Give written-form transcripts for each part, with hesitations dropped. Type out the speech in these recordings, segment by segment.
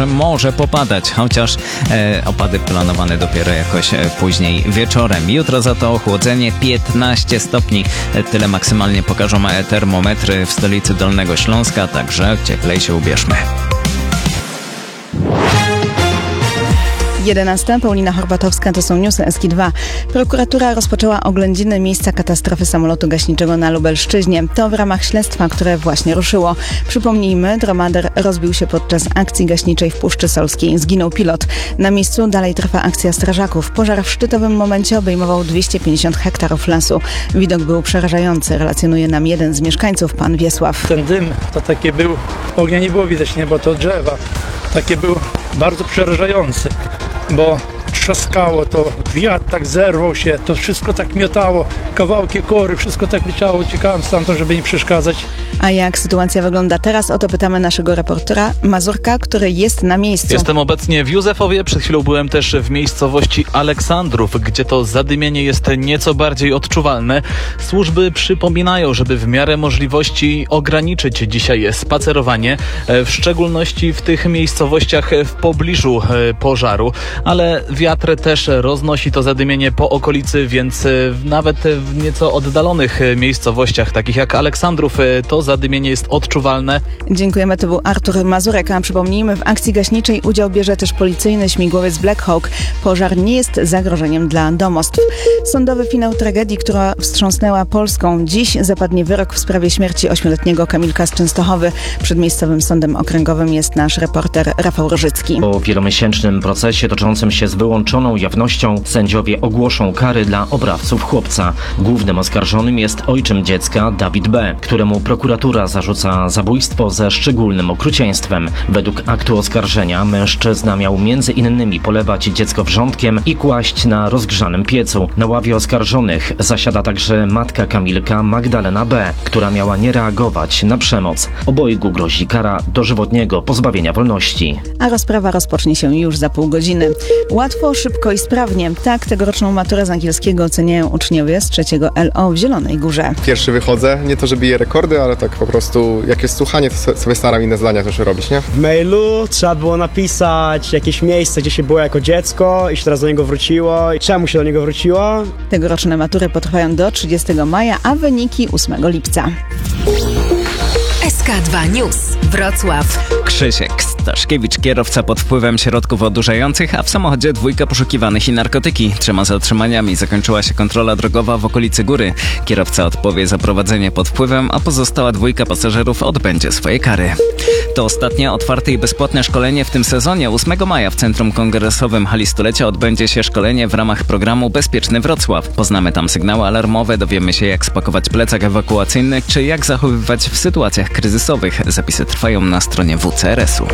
że może popadać, chociaż opady planowane dopiero jakoś później wieczorem. Jutro za to ochłodzenie 15 stopni. Tyle maksymalnie pokażą termometry w stolicy Dolnego Śląska, także cieplej się ubierzmy. 11. Paulina Horbatowska, to są newsy SK2. Prokuratura rozpoczęła oględziny miejsca katastrofy samolotu gaśniczego na Lubelszczyźnie. To w ramach śledztwa, które właśnie ruszyło. Przypomnijmy, dromader rozbił się podczas akcji gaśniczej w Puszczy Solskiej. Zginął pilot. Na miejscu dalej trwa akcja strażaków. Pożar w szczytowym momencie obejmował 250 hektarów lasu. Widok był przerażający, relacjonuje nam jeden z mieszkańców, pan Wiesław. Ten dym to takie był, ognia nie było widać, nie, bo to drzewa. Takie był bardzo przerażający, bo trzaskało to, wiatr tak zerwał się, to wszystko tak miotało, kawałki kory, wszystko tak leciało, uciekałem stamtąd, żeby nie przeszkadzać. A jak sytuacja wygląda teraz? O to pytamy naszego reportera Mazurka, który jest na miejscu. Jestem obecnie w Józefowie, przed chwilą byłem też w miejscowości Aleksandrów, gdzie to zadymienie jest nieco bardziej odczuwalne. Służby przypominają, żeby w miarę możliwości ograniczyć dzisiaj spacerowanie, w szczególności w tych miejscowościach w pobliżu pożaru, ale wiatr też roznosi to zadymienie po okolicy, więc nawet w nieco oddalonych miejscowościach, takich jak Aleksandrów, to zadymienie jest odczuwalne. Dziękujemy, to był Artur Mazurek, a przypomnijmy, w akcji gaśniczej udział bierze też policyjny śmigłowiec Black Hawk. Pożar nie jest zagrożeniem dla domostw. Sądowy finał tragedii, która wstrząsnęła Polską. Dziś zapadnie wyrok w sprawie śmierci 8-letniego Kamilka z Częstochowy. Przed miejscowym sądem okręgowym jest nasz reporter Rafał Rożycki. Po wielomiesięcznym procesie toczącym się z wyłączoną jawnością sędziowie ogłoszą kary dla oprawców chłopca. Głównym oskarżonym jest ojczym dziecka Dawid B., któremu prokuratura zarzuca zabójstwo ze szczególnym okrucieństwem. Według aktu oskarżenia mężczyzna miał m.in. polewać dziecko wrzątkiem i kłaść na rozgrzanym piecu. Na ławie oskarżonych zasiada także matka Kamilka, Magdalena B., która miała nie reagować na przemoc. Obojgu grozi kara dożywotniego pozbawienia wolności. A rozprawa rozpocznie się już za pół godziny. Łatwo, szybko i sprawnie. Tak tegoroczną maturę z angielskiego oceniają uczniowie z 3. LO w Zielonej Górze. Pierwszy wychodzę, nie to, że biję rekordy, ale tak po prostu jak jest słuchanie, to sobie staram inne zdania też robić, nie? W mailu trzeba było napisać jakieś miejsce, gdzie się było jako dziecko i się teraz do niego wróciło i czemu się do niego wróciło. Tegoroczne matury potrwają do 30 maja, a wyniki 8 lipca. SK2 News. Wrocław. Krzysiek Staszkiewicz, kierowca pod wpływem środków odurzających, a w samochodzie 2 poszukiwanych i narkotyki. 3 zatrzymaniami zakończyła się kontrola drogowa w okolicy Góry. Kierowca odpowie za prowadzenie pod wpływem, a pozostała 2 pasażerów odbędzie swoje kary. To ostatnie otwarte i bezpłatne szkolenie w tym sezonie. 8 maja w Centrum Kongresowym Hali Stulecia odbędzie się szkolenie w ramach programu Bezpieczny Wrocław. Poznamy tam sygnały alarmowe, dowiemy się, jak spakować plecak ewakuacyjny, czy jak zachowywać w sytuacjach kryzysowych. Zapisy trwają na stronie WCRS-u.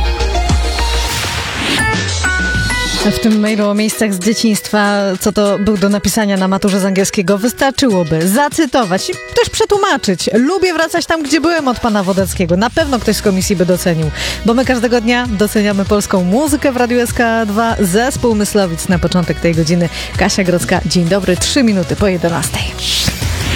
W tym mailu o miejscach z dzieciństwa, co to był do napisania na maturze z angielskiego, wystarczyłoby zacytować i też przetłumaczyć. Lubię wracać tam, gdzie byłem, od pana Wodeckiego. Na pewno ktoś z komisji by docenił, bo my każdego dnia doceniamy polską muzykę w Radiu SK2. Zespół Myslowic na początek tej godziny. Kasia Grodzka, dzień dobry, 3 minuty po 11.